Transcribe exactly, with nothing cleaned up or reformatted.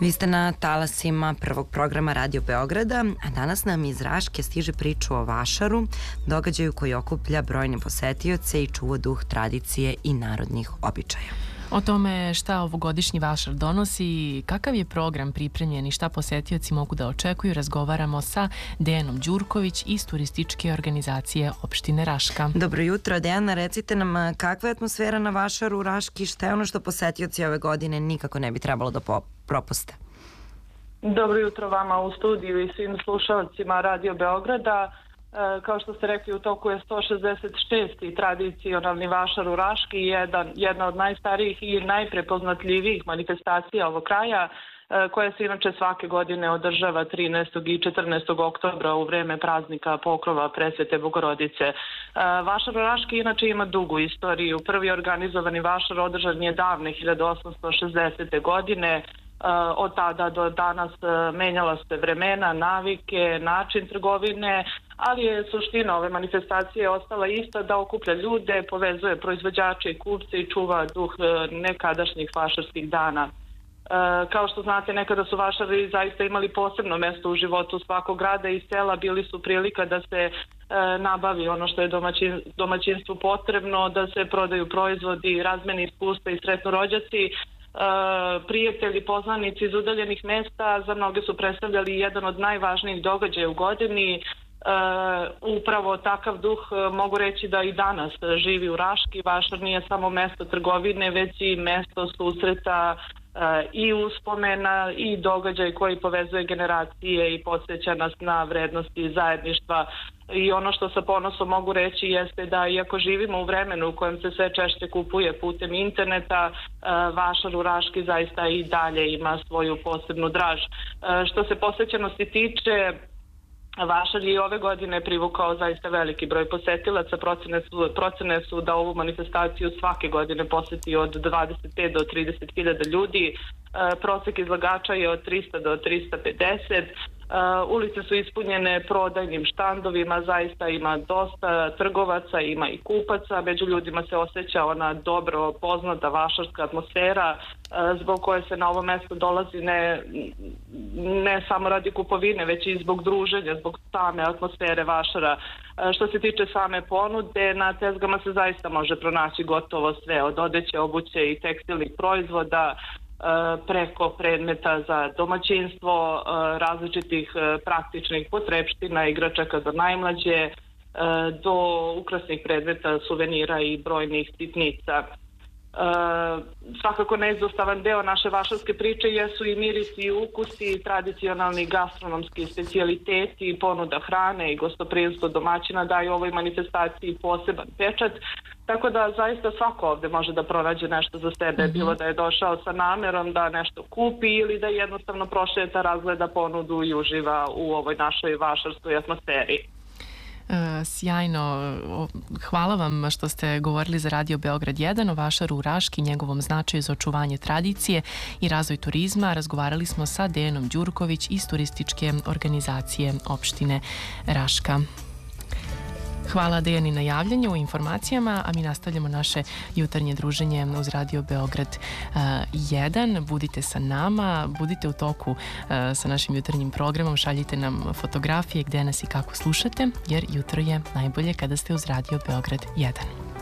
Vi ste na talasima prvog programa Radio Beograda, a danas nam iz Raške stiže priču o Vašaru, događaju koji okuplja brojne posetioce i čuva duh tradicije i narodnih običaja. O tome šta ovogodišnji Vašar donosi, kakav je program pripremljen i šta posetioci mogu da očekuju, razgovaramo sa Dejanom Đurković iz turističke organizacije opštine Raška. Dobro jutro, Dejana, recite nam kakva je atmosfera na Vašaru u Raški, šta je ono što posetioci ove godine nikako ne bi trebalo da propuste? Dobro jutro vama u studiju i svim slušalcima Radio Beograda. Kao što ste rekli, u toku je sto šezdeset šesti tradicionalni Vašar u Raški, jedan, jedna od najstarijih i najprepoznatljivijih manifestacija ovog kraja, koja se inače svake godine održava trinaestog i četrnaestog oktobra u vreme praznika pokrova Presvete Bogorodice. Vašar u Raški inače ima dugu istoriju. Prvi organizovani Vašar održan je davne hiljadu osamsto šezdesete godine. Od tada do danas menjala se vremena, navike, način trgovine, ali je suština ove manifestacije ostala ista, da okuplja ljude, povezuje proizvođače i kupce i čuva duh nekadašnjih vašarskih dana. Kao što znate, nekada su Vašari zaista imali posebno mesto u životu svakog grada i sela, bili su prilika da se nabavi ono što je domaćin, domaćinstvu potrebno, da se prodaju proizvodi, razmeni iskustva i sretno rođaci. Prijatelji, poznanici iz udaljenih mesta za mnoge su predstavljali jedan od najvažnijih događaja u godini. Upravo takav duh mogu reći da i danas živi u Raški. Vašar nije samo mesto trgovine, već i mesto susreta i uspomena i događaj koji povezuje generacije i podsjeća nas na vrednosti zajedništva. I ono što sa ponosom mogu reći jeste da iako živimo u vremenu u kojem se sve češće kupuje putem interneta, Vašar u Raški zaista i dalje ima svoju posebnu draž. Što se posvećenosti tiče, Vašar je ove godine privukao zaista veliki broj posetilaca. Procene su, procene su da ovu manifestaciju svake godine poseti od dvadeset pet do trideset hiljada ljudi. Prosek izlagača je od trista do trista pedeset. Uh, ulice su ispunjene prodajnim štandovima, zaista ima dosta trgovaca, ima i kupaca, među ljudima se osjeća ona dobro poznata vašarska atmosfera uh, zbog koje se na ovo mesto dolazi ne, ne samo radi kupovine, već i zbog druženja, zbog same atmosfere Vašara. Uh, što se tiče same ponude, na tezgama se zaista može pronaći gotovo sve, od odeće, obuće i tekstilnih proizvoda, preko predmeta za domaćinstvo, različitih praktičnih potrepština, igračaka za najmlađe, do ukrasnih predmeta, suvenira i brojnih sitnica. Svakako neizostavan deo naše vašarske priče jesu i mirisi i ukusi, tradicionalni gastronomski specijaliteti, ponuda hrane i gostoprimstvo domaćina daju ovoj manifestaciji poseban pečat. Tako da zaista svako ovde može da pronađe nešto za sebe, mm-hmm. bilo da je došao sa namerom da nešto kupi ili da jednostavno prošeta, razgleda ponudu i uživa u ovoj našoj vašarskoj atmosferi. Sjajno. Hvala vam što ste govorili za Radio Beograd jedan o Vašaru u Raški, njegovom značaju za očuvanje tradicije i razvoj turizma. Razgovarali smo sa Dejanom Đurković iz turističke organizacije opštine Raška. Hvala Dejani na javljanju, informacijama, a mi nastavljamo naše jutarnje druženje uz Radio Beograd jedan. Budite sa nama, budite u toku sa našim jutarnjim programom, šaljite nam fotografije gde nas i kako slušate, jer jutro je najbolje kada ste uz Radio Beograd jedan.